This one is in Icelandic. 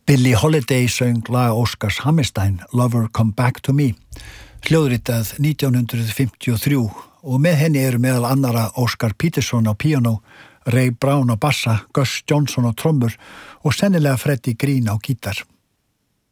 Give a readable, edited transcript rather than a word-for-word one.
Billie Holiday söng lag Óskars Hammerstein, Lover Come Back to Me, hljóðritað 1953 og með henni eru meðal annara Óskar Peterson á píanó, Ray Brown á bassa, Gus Johnson á trommur og sennilega Freddie Green á gítar.